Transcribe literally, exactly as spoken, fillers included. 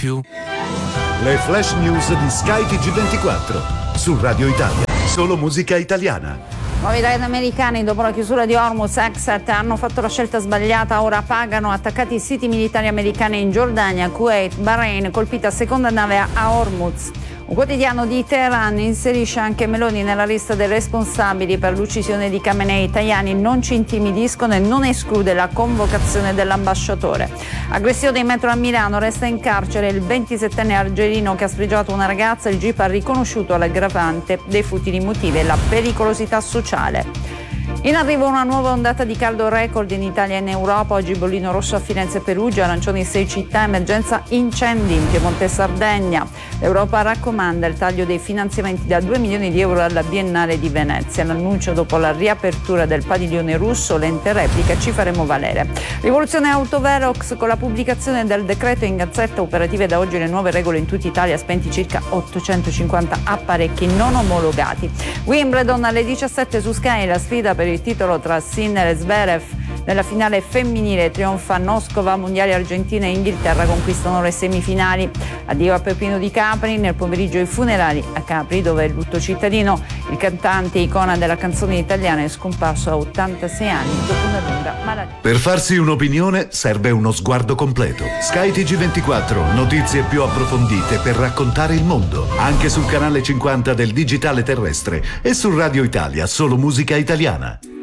più. Le flash news di Sky T G ventiquattro su Radio Italia. Solo musica italiana. Nuovi raid americani dopo la chiusura di Hormuz. Exet hanno fatto la scelta sbagliata, ora pagano. Attaccati siti militari americani in Giordania, Kuwait, Bahrain, colpita seconda nave a Hormuz. Un quotidiano di Teheran inserisce anche Meloni nella lista dei responsabili per l'uccisione di Khamenei. Tajani non ci intimidiscono e non esclude la convocazione dell'ambasciatore. Aggressione in metro a Milano, resta in carcere il ventisettenne algerino che ha sfregiato una ragazza. Il G I P ha riconosciuto l'aggravante dei futili motivi e la pericolosità sociale. In arrivo una nuova ondata di caldo record in Italia e in Europa. Oggi bollino rosso a Firenze e Perugia, arancioni in sei città, emergenza incendi in Piemonte e Sardegna. L'Europa raccomanda il taglio dei finanziamenti da due milioni di euro alla Biennale di Venezia. L'annuncio dopo la riapertura del padiglione russo, l'ente replica, ci faremo valere. Rivoluzione Autovelox con la pubblicazione del decreto in Gazzetta, operative da oggi le nuove regole in tutta Italia, spenti circa ottocentocinquanta apparecchi non omologati. Wimbledon alle diciassette su Sky, la sfida per il titolo tra Sinner e Zverev. Nella finale femminile trionfa Noskova, mondiali Argentina e Inghilterra conquistano le semifinali. Addio a Peppino Di Capri, nel pomeriggio i funerali a Capri dove è il lutto cittadino. Il cantante icona della canzone italiana è scomparso a ottantasei anni dopo una lunga malattia. Per farsi un'opinione serve uno sguardo completo. Sky T G ventiquattro, notizie più approfondite per raccontare il mondo, anche sul canale cinquanta del digitale terrestre e su Radio Italia, solo musica italiana.